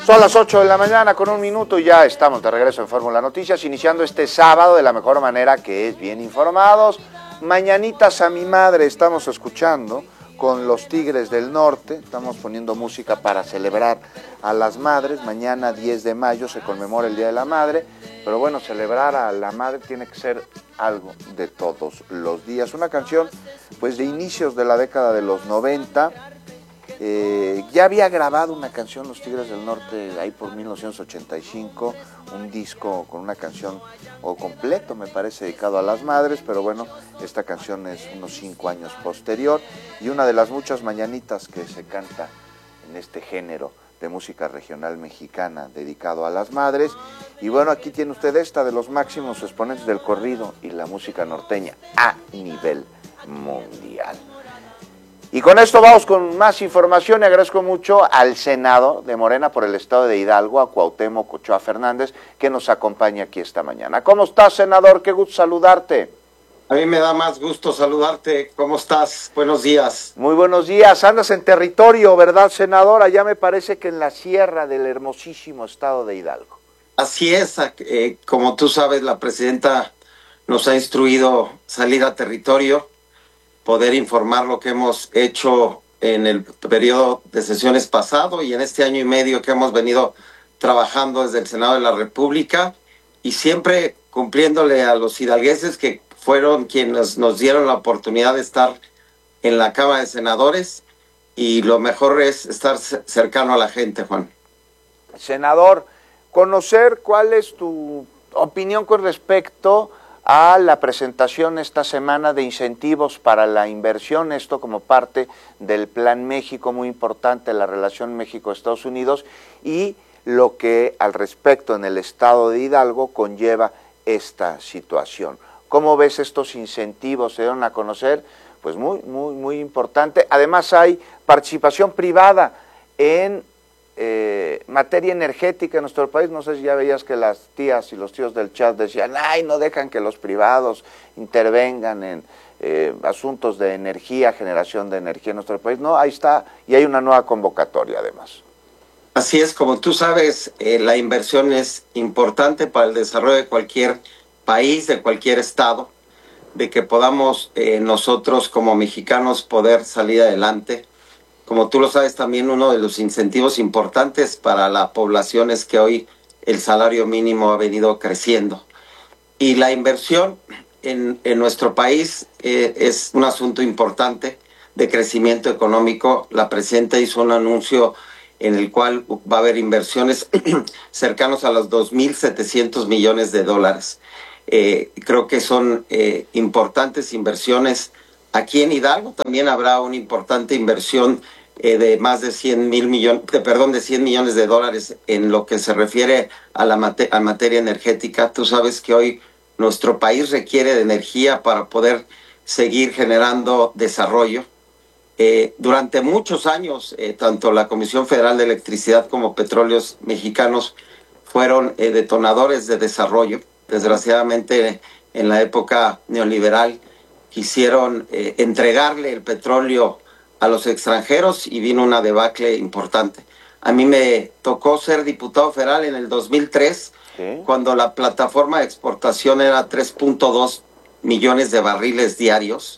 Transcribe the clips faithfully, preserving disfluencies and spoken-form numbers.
Son las ocho de la mañana con un minuto y ya estamos de regreso en Fórmula Noticias, iniciando este sábado de la mejor manera, que es bien informados. Mañanitas a mi madre estamos escuchando con los Tigres del Norte, estamos poniendo música para celebrar a las madres. Mañana diez de mayo se conmemora el Día de la Madre, pero bueno, celebrar a la madre tiene que ser algo de todos los días. Una canción pues de inicios de la década de los noventa. Eh, ya había grabado una canción los Tigres del Norte ahí por mil novecientos ochenta y cinco, un disco con una canción o completo, me parece, dedicado a las madres, pero bueno, esta canción es unos cinco años posterior y una de las muchas mañanitas que se canta en este género de música regional mexicana dedicado a las madres. Y bueno, aquí tiene usted esta de los máximos exponentes del corrido y la música norteña a nivel mundial. Y con esto vamos con más información y agradezco mucho al Senado de Morena por el estado de Hidalgo, a Cuauhtémoc Ochoa Fernández, que nos acompaña aquí esta mañana. ¿Cómo estás, senador? Qué gusto saludarte. A mí me da más gusto saludarte. ¿Cómo estás? Buenos días. Muy buenos días. Andas en territorio, ¿verdad, senador? Allá me parece que en la sierra del hermosísimo estado de Hidalgo. Así es. Eh, como tú sabes, la presidenta nos ha instruido salir a territorio, poder informar lo que hemos hecho en el periodo de sesiones pasado y en este año y medio que hemos venido trabajando desde el Senado de la República, y siempre cumpliéndole a los hidalgueses que fueron quienes nos dieron la oportunidad de estar en la Cámara de Senadores, y lo mejor es estar cercano a la gente, Juan. Senador, conocer cuál es tu opinión con respecto a la presentación esta semana de incentivos para la inversión, esto como parte del Plan México, muy importante, la relación México-Estados Unidos, y lo que al respecto en el estado de Hidalgo conlleva esta situación. ¿Cómo ves estos incentivos? Se dieron a conocer, pues muy, muy, muy importante. Además hay participación privada en Eh, materia energética en nuestro país. No sé si ya veías que las tías y los tíos del chat decían, ay, no dejan que los privados intervengan en eh, asuntos de energía, generación de energía en nuestro país. No, ahí está, y hay una nueva convocatoria además. Así es, como tú sabes, eh, la inversión es importante para el desarrollo de cualquier país, de cualquier estado, de que podamos eh, nosotros como mexicanos poder salir adelante. Como tú lo sabes, también uno de los incentivos importantes para la población es que hoy el salario mínimo ha venido creciendo. Y la inversión en, en nuestro país eh, es un asunto importante de crecimiento económico. La presidenta hizo un anuncio en el cual va a haber inversiones cercanos a los dos mil setecientos millones de dólares. Eh, creo que son eh, importantes inversiones. Aquí en Hidalgo también habrá una importante inversión eh, de más de cien mil millones, de, perdón, de cien millones de dólares en lo que se refiere a la mate, a materia energética. Tú sabes que hoy nuestro país requiere de energía para poder seguir generando desarrollo. Eh, durante muchos años, eh, tanto la Comisión Federal de Electricidad como Petróleos Mexicanos fueron eh, detonadores de desarrollo. Desgraciadamente, en la época neoliberal, quisieron eh, entregarle el petróleo a los extranjeros y vino una debacle importante. A mí me tocó ser diputado federal en el dos mil tres, ¿sí?, cuando la plataforma de exportación era tres punto dos millones de barriles diarios.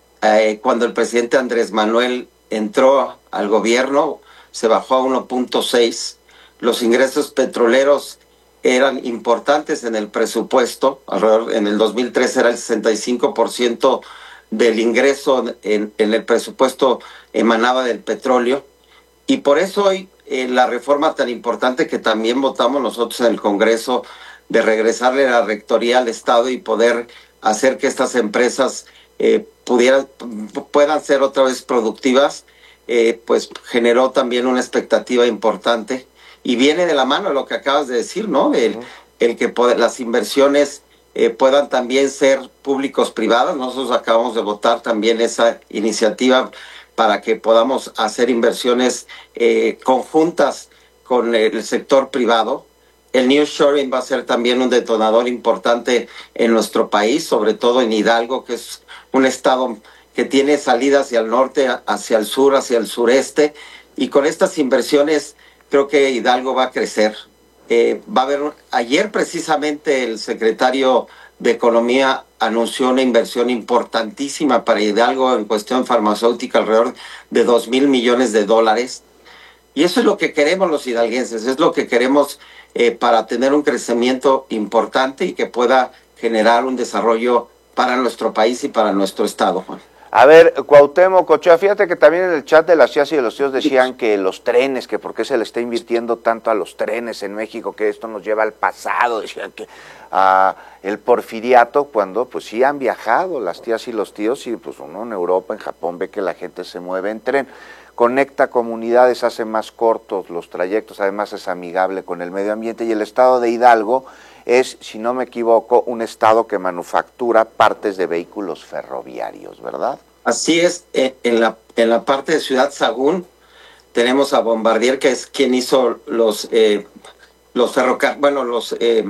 Eh, cuando el presidente Andrés Manuel entró al gobierno, se bajó a uno punto seis. Los ingresos petroleros eran importantes en el presupuesto. Alrededor, en el dos mil tres era el sesenta y cinco por ciento del ingreso en, en el presupuesto emanaba del petróleo. Y por eso hoy eh, la reforma tan importante que también votamos nosotros en el Congreso, de regresarle la rectoría al Estado y poder hacer que estas empresas eh, pudieran, puedan ser otra vez productivas, eh, pues generó también una expectativa importante. Y viene de la mano de lo que acabas de decir, ¿no? El, el que puede, las inversiones eh, puedan también ser públicos privadas. Nosotros acabamos de votar también esa iniciativa para que podamos hacer inversiones eh, conjuntas con el sector privado. El nearshoring va a ser también un detonador importante en nuestro país, sobre todo en Hidalgo, que es un estado que tiene salida hacia el norte, hacia el sur, hacia el sureste, y con estas inversiones creo que Hidalgo va a crecer. Eh, va a haber, ayer precisamente el secretario de Economía anunció una inversión importantísima para Hidalgo en cuestión farmacéutica, alrededor de dos mil millones de dólares. Y eso es lo que queremos los hidalguenses, es lo que queremos eh, para tener un crecimiento importante y que pueda generar un desarrollo para nuestro país y para nuestro estado, Juan. A ver, Cuauhtémoc Ochoa, fíjate que también en el chat de las tías y de los tíos decían que los trenes, que por qué se le está invirtiendo tanto a los trenes en México, que esto nos lleva al pasado, decían que a el porfiriato, cuando pues sí han viajado las tías y los tíos, y pues uno en Europa, en Japón, ve que la gente se mueve en tren, conecta comunidades, hace más cortos los trayectos, además es amigable con el medio ambiente, y el estado de Hidalgo es, si no me equivoco, un estado que manufactura partes de vehículos ferroviarios, ¿verdad? Así es, en la, en la parte de Ciudad Sagún tenemos a Bombardier, que es quien hizo los, eh, los ferrocarriles, bueno, los, eh,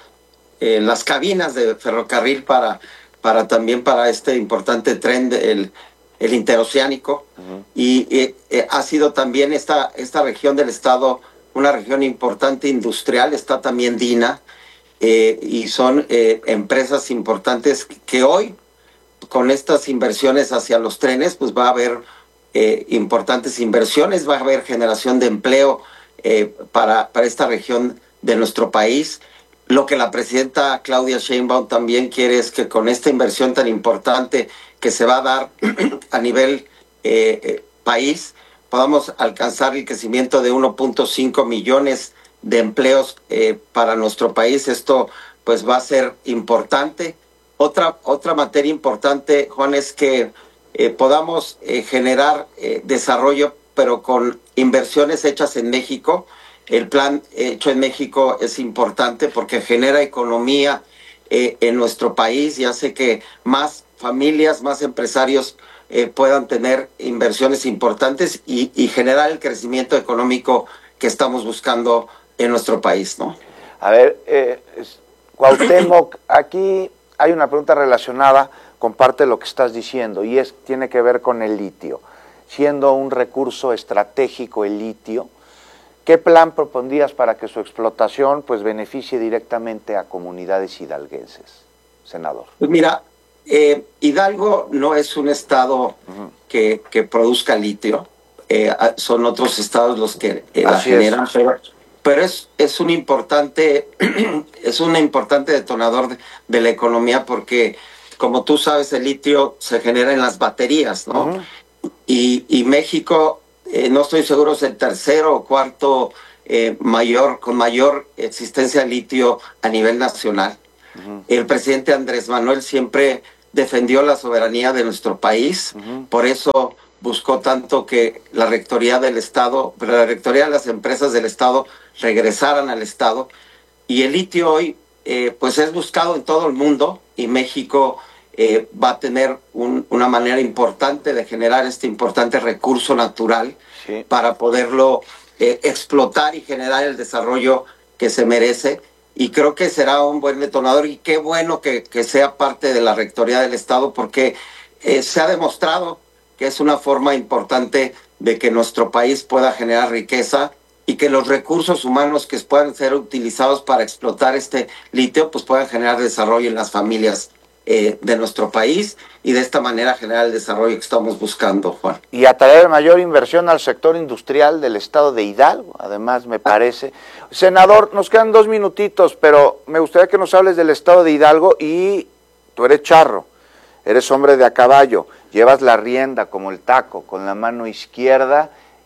eh, las cabinas de ferrocarril para, para también para este importante tren, de, el, el interoceánico, uh-huh. y eh, eh, ha sido también esta, esta región del estado una región importante industrial, está también Dina, Eh, y son eh, empresas importantes que hoy, con estas inversiones hacia los trenes, pues va a haber eh, importantes inversiones, va a haber generación de empleo eh, para, para esta región de nuestro país. Lo que la presidenta Claudia Sheinbaum también quiere es que con esta inversión tan importante que se va a dar a nivel eh, eh, país, podamos alcanzar el crecimiento de uno punto cinco millones de empleos eh, para nuestro país. Esto pues va a ser importante. Otra, otra materia importante, Juan, es que eh, podamos eh, generar eh, desarrollo, pero con inversiones hechas en México. El plan hecho en México es importante porque genera economía eh, en nuestro país y hace que más familias, más empresarios eh, puedan tener inversiones importantes y, y generar el crecimiento económico que estamos buscando en nuestro país, ¿no? A ver, eh, Cuauhtémoc, aquí hay una pregunta relacionada con parte de lo que estás diciendo y es tiene que ver con el litio. Siendo un recurso estratégico el litio, ¿qué plan propondrías para que su explotación pues beneficie directamente a comunidades hidalguenses, senador? Pues mira, eh, Hidalgo no es un estado uh-huh. que, que produzca litio, eh, son otros estados los que eh, la generan, pero, pero es, es un importante es un importante detonador de, de la economía porque, como tú sabes, el litio se genera en las baterías, ¿no? Uh-huh. y, y México, eh, no estoy seguro, es el tercero o cuarto eh, mayor, con mayor existencia de litio a nivel nacional. Uh-huh. El presidente Andrés Manuel siempre defendió la soberanía de nuestro país, uh-huh. por eso buscó tanto que la rectoría del Estado, la rectoría de las empresas del Estado regresaran al Estado, y el litio hoy eh, pues es buscado en todo el mundo, y México eh, va a tener un, una manera importante de generar este importante recurso natural, sí. para poderlo eh, explotar y generar el desarrollo que se merece. Y creo que será un buen detonador y qué bueno que, que sea parte de la rectoría del Estado porque eh, se ha demostrado que es una forma importante de que nuestro país pueda generar riqueza y que los recursos humanos que puedan ser utilizados para explotar este litio pues puedan generar desarrollo en las familias eh, de nuestro país y de esta manera generar el desarrollo que estamos buscando, Juan. Y atraer mayor inversión al sector industrial del estado de Hidalgo, además me parece. Senador, nos quedan dos minutitos, pero me gustaría que nos hables del estado de Hidalgo y tú eres charro, eres hombre de a caballo, llevas la rienda como el taco, con la mano izquierda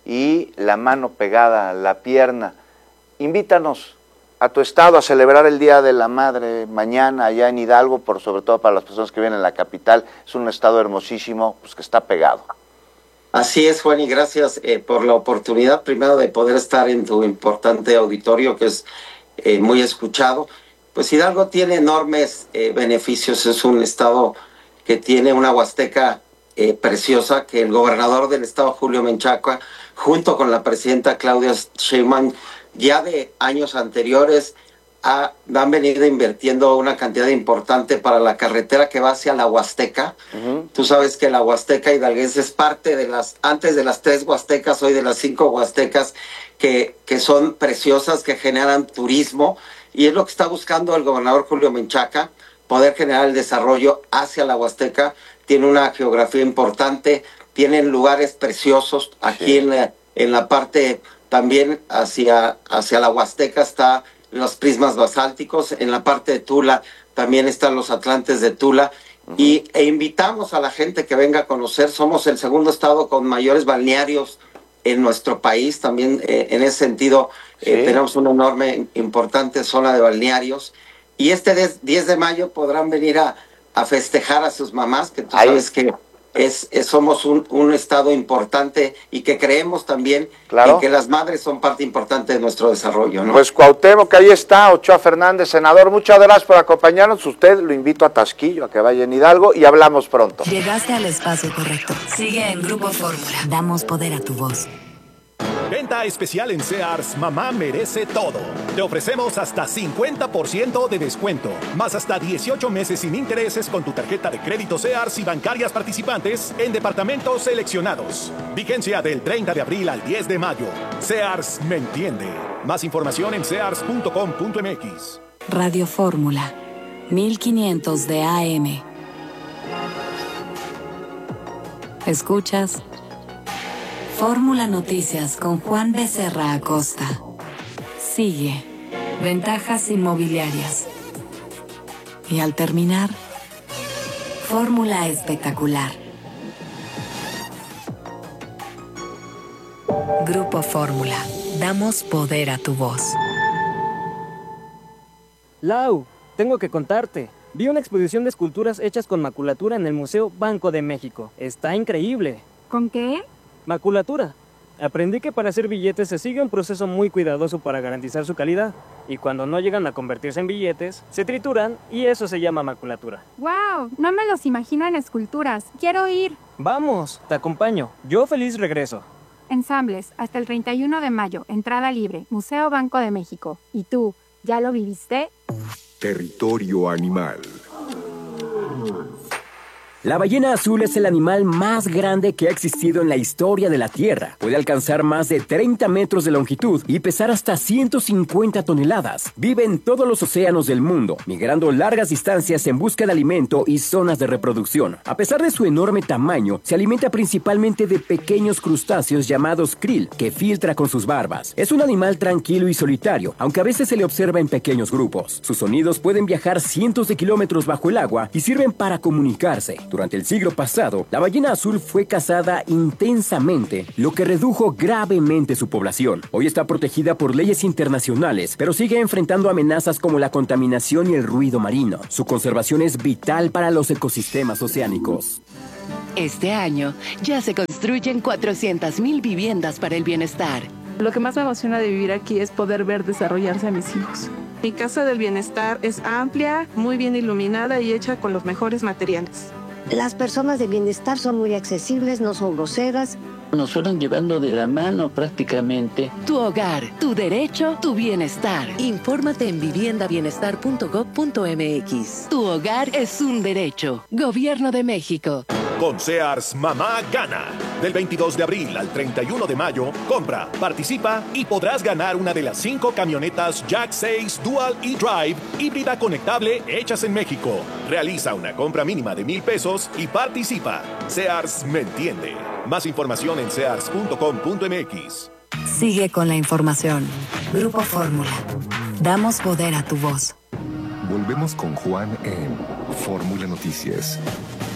y la mano pegada a la pierna. Invítanos a tu estado a celebrar el Día de la Madre mañana allá en Hidalgo, por sobre todo para las personas que viven en la capital. Es un estado hermosísimo, pues que está pegado. Así es, Juan, y gracias eh, por la oportunidad primero de poder estar en tu importante auditorio que es eh, muy escuchado. Pues Hidalgo tiene enormes eh, beneficios, es un estado que tiene una huasteca eh, preciosa, que el gobernador del estado, Julio Menchaca, junto con la presidenta Claudia Sheinbaum, ya de años anteriores ha, han venido invirtiendo una cantidad importante para la carretera que va hacia la Huasteca. Uh-huh. Tú sabes que la Huasteca hidalguense es parte de las, antes de las tres Huastecas, hoy de las cinco Huastecas, que, que son preciosas, que generan turismo, y es lo que está buscando el gobernador Julio Menchaca, poder generar el desarrollo hacia la Huasteca. Tiene una geografía importante, tienen lugares preciosos aquí sí. en, la, en la parte también hacia, hacia la Huasteca está los prismas basálticos, en la parte de Tula también están los Atlantes de Tula, uh-huh. y, e invitamos a la gente que venga a conocer. Somos el segundo estado con mayores balnearios en nuestro país, también eh, en ese sentido sí. eh, tenemos una enorme, importante zona de balnearios, y este diez de mayo podrán venir a, a festejar a sus mamás, que tú Ahí. sabes que Es, es, somos un, un estado importante y que creemos también claro. en que las madres son parte importante de nuestro desarrollo, ¿no? Pues Cuauhtémoc, que ahí está, Ochoa Fernández, senador, muchas gracias por acompañarnos. Usted lo invito a Tasquillo, a que vaya en Hidalgo, y hablamos pronto. Llegaste al espacio correcto. Sigue en Grupo Fórmula. Damos poder a tu voz. Venta especial en Sears, mamá merece todo. Te ofrecemos hasta cincuenta por ciento de descuento, más hasta dieciocho meses sin intereses con tu tarjeta de crédito Sears y bancarias participantes en departamentos seleccionados. Vigencia del treinta de abril al diez de mayo. Sears me entiende. Más información en sears punto com punto m x. Radio Fórmula, mil quinientos de A M. ¿Escuchas? Fórmula Noticias con Juan Becerra Acosta. Sigue. Ventajas inmobiliarias. Y al terminar, Fórmula Espectacular. Grupo Fórmula. Damos poder a tu voz. Lau, tengo que contarte. Vi una exposición de esculturas hechas con maculatura en el Museo Banco de México. Está increíble. ¿Con qué? Maculatura. Aprendí que para hacer billetes se sigue un proceso muy cuidadoso para garantizar su calidad. Y cuando no llegan a convertirse en billetes, se trituran y eso se llama maculatura. ¡Wow! No me los imagino en esculturas. ¡Quiero ir! Vamos, te acompaño. Yo feliz regreso. Ensambles, hasta el treinta y uno de mayo. Entrada libre. Museo Banco de México. ¿Y tú, ya lo viviste? Territorio animal. La ballena azul es el animal más grande que ha existido en la historia de la Tierra. Puede alcanzar más de treinta metros de longitud y pesar hasta ciento cincuenta toneladas. Vive en todos los océanos del mundo, migrando largas distancias en busca de alimento y zonas de reproducción. A pesar de su enorme tamaño, se alimenta principalmente de pequeños crustáceos llamados krill, que filtra con sus barbas. Es un animal tranquilo y solitario, aunque a veces se le observa en pequeños grupos. Sus sonidos pueden viajar cientos de kilómetros bajo el agua y sirven para comunicarse. Durante el siglo pasado, la ballena azul fue cazada intensamente, lo que redujo gravemente su población. Hoy está protegida por leyes internacionales, pero sigue enfrentando amenazas como la contaminación y el ruido marino. Su conservación es vital para los ecosistemas oceánicos. Este año ya se construyen cuatrocientas mil viviendas para el bienestar. Lo que más me emociona de vivir aquí es poder ver desarrollarse a mis hijos. Mi casa del bienestar es amplia, muy bien iluminada y hecha con los mejores materiales. Las personas de bienestar son muy accesibles, no son groseras. Nos fueron llevando de la mano prácticamente. Tu hogar, tu derecho, tu bienestar. Infórmate en vivienda bienestar punto gob punto m x. Tu hogar es un derecho. Gobierno de México. Con Sears, mamá gana. Del veintidós de abril al treinta y uno de mayo, compra, participa y podrás ganar una de las cinco camionetas Jack seis Dual e-Drive híbrida conectable hechas en México. Realiza una compra mínima de mil pesos y participa. Sears me entiende. Más información en sears punto com punto m x. Sigue con la información. Grupo Fórmula. Damos poder a tu voz. Volvemos con Juan en Fórmula Noticias.